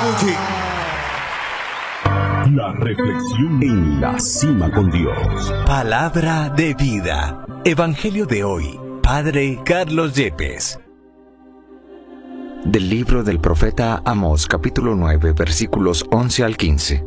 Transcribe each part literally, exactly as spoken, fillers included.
Gucci. La reflexión en la cima con Dios. Palabra de vida. Evangelio de hoy. Padre Carlos Yepes. Del libro del profeta Amós, capítulo nueve, versículos once al quince.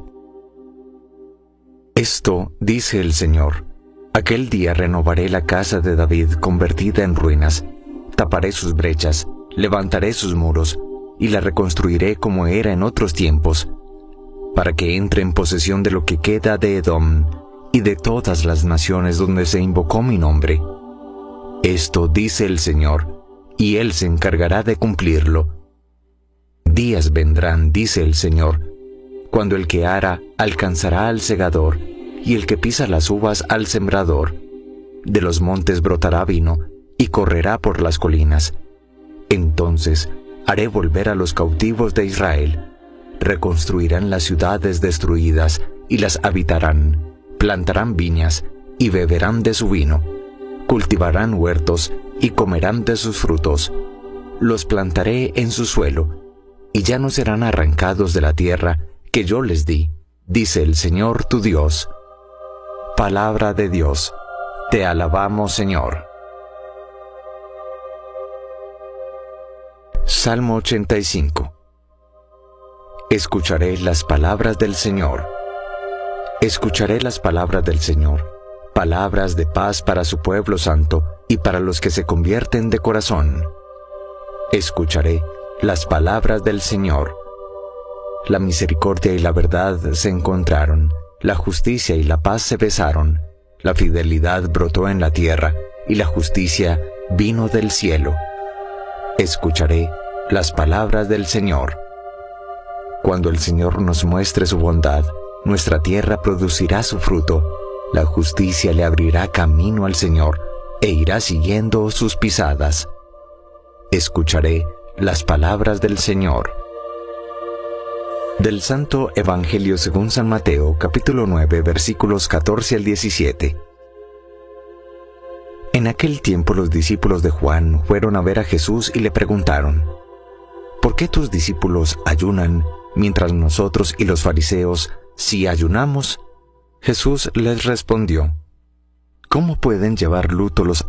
Esto dice el Señor: aquel día renovaré la casa de David convertida en ruinas, taparé sus brechas, levantaré sus muros, y la reconstruiré como era en otros tiempos, para que entre en posesión de lo que queda de Edom y de todas las naciones donde se invocó mi nombre. Esto dice el Señor, y Él se encargará de cumplirlo. Días vendrán, dice el Señor, cuando el que ara alcanzará al segador, y el que pisa las uvas al sembrador. De los montes brotará vino, y correrá por las colinas. Entonces haré volver a los cautivos de Israel. Reconstruirán las ciudades destruidas, y las habitarán. Plantarán viñas, y beberán de su vino. Cultivarán huertos, y comerán de sus frutos. Los plantaré en su suelo, y ya no serán arrancados de la tierra que yo les di, dice el Señor tu Dios. Palabra de Dios. Te alabamos, Señor. Salmo ochenta y cinco. Escucharé las palabras del Señor. Escucharé las palabras del Señor, palabras de paz para su pueblo santo y para los que se convierten de corazón. Escucharé las palabras del Señor. La misericordia y la verdad se encontraron, la justicia y la paz se besaron, la fidelidad brotó en la tierra, y la justicia vino del cielo. Escucharé las palabras del Señor. Cuando el Señor nos muestre su bondad, nuestra tierra producirá su fruto. La justicia le abrirá camino al Señor, e irá siguiendo sus pisadas. Escucharé las palabras del Señor. Del Santo Evangelio según San Mateo, capítulo nueve, versículos catorce al diecisiete. En aquel tiempo los discípulos de Juan fueron a ver a Jesús y le preguntaron: ¿por qué tus discípulos ayunan, mientras nosotros y los fariseos sí ayunamos? Jesús les respondió: ¿cómo pueden llevar luto los